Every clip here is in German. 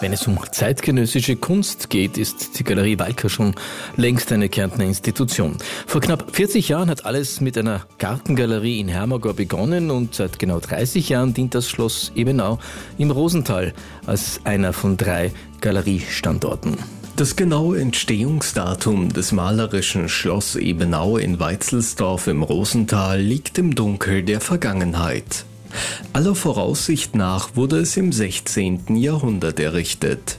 Wenn es um zeitgenössische Kunst geht, ist die Galerie Walker schon längst eine Kärntner Institution. Vor knapp 40 Jahren hat alles mit einer Gartengalerie in Hermagor begonnen und seit genau 30 Jahren dient das Schloss Ebenau im Rosental als einer von 3 Galeriestandorten. Das genaue Entstehungsdatum des malerischen Schloss Ebenau in Weitzelsdorf im Rosental liegt im Dunkel der Vergangenheit. Aller Voraussicht nach wurde es im 16. Jahrhundert errichtet.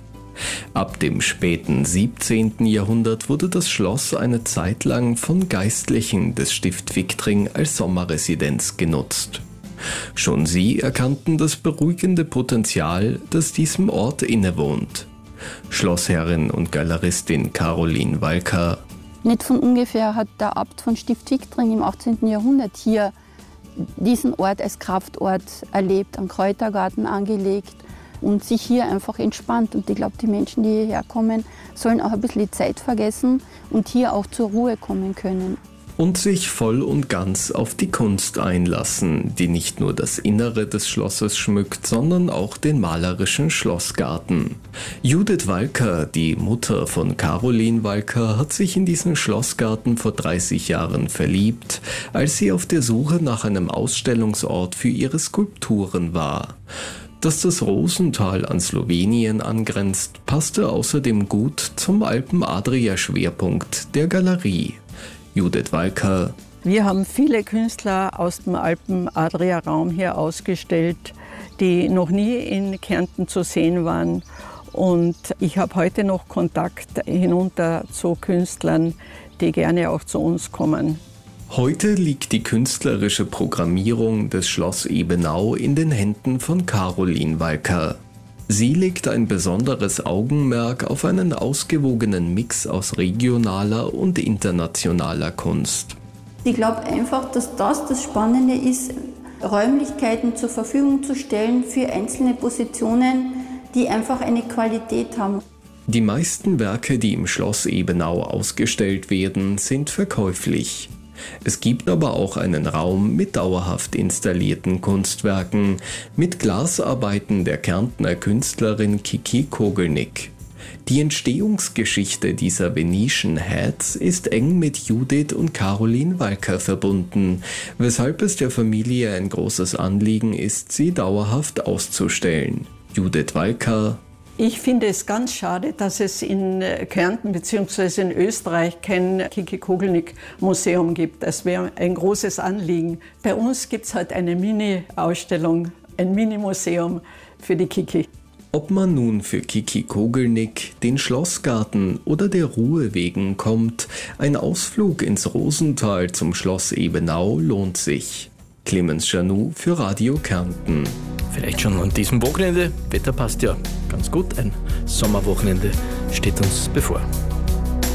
Ab dem späten 17. Jahrhundert wurde das Schloss eine Zeit lang von Geistlichen des Stift Viktring als Sommerresidenz genutzt. Schon sie erkannten das beruhigende Potenzial, das diesem Ort innewohnt. Schlossherrin und Galeristin Caroline Walker. Nicht von ungefähr hat der Abt von Stift Viktring im 18. Jahrhundert hier diesen Ort als Kraftort erlebt, einen Kräutergarten angelegt und sich hier einfach entspannt. Und ich glaube, die Menschen, die hierher kommen, sollen auch ein bisschen Zeit vergessen und hier auch zur Ruhe kommen können. Und sich voll und ganz auf die Kunst einlassen, die nicht nur das Innere des Schlosses schmückt, sondern auch den malerischen Schlossgarten. Judith Walker, die Mutter von Caroline Walker, hat sich in diesen Schlossgarten vor 30 Jahren verliebt, als sie auf der Suche nach einem Ausstellungsort für ihre Skulpturen war. Dass das Rosental an Slowenien angrenzt, passte außerdem gut zum Alpen-Adria-Schwerpunkt der Galerie. Judith Walker. Wir haben viele Künstler aus dem Alpen-Adria-Raum hier ausgestellt, die noch nie in Kärnten zu sehen waren. Und ich habe heute noch Kontakt hinunter zu Künstlern, die gerne auch zu uns kommen. Heute liegt die künstlerische Programmierung des Schloss Ebenau in den Händen von Caroline Walker. Sie legt ein besonderes Augenmerk auf einen ausgewogenen Mix aus regionaler und internationaler Kunst. Ich glaube einfach, dass das Spannende ist, Räumlichkeiten zur Verfügung zu stellen für einzelne Positionen, die einfach eine Qualität haben. Die meisten Werke, die im Schloss Ebenau ausgestellt werden, sind verkäuflich. Es gibt aber auch einen Raum mit dauerhaft installierten Kunstwerken, mit Glasarbeiten der Kärntner Künstlerin Kiki Kogelnick. Die Entstehungsgeschichte dieser Venetian Hats ist eng mit Judith und Caroline Walker verbunden, weshalb es der Familie ein großes Anliegen ist, sie dauerhaft auszustellen. Judith Walker. Ich finde es ganz schade, dass es in Kärnten bzw. in Österreich kein Kiki Kogelnick Museum gibt. Das wäre ein großes Anliegen. Bei uns gibt es halt eine Mini-Ausstellung, ein Mini-Museum für die Kiki. Ob man nun für Kiki Kogelnick, den Schlossgarten oder der Ruhe wegen kommt, ein Ausflug ins Rosental zum Schloss Ebenau lohnt sich. Clemens Janou für Radio Kärnten. Vielleicht schon an diesem Wochenende. Wetter passt ja ganz gut. Ein Sommerwochenende steht uns bevor.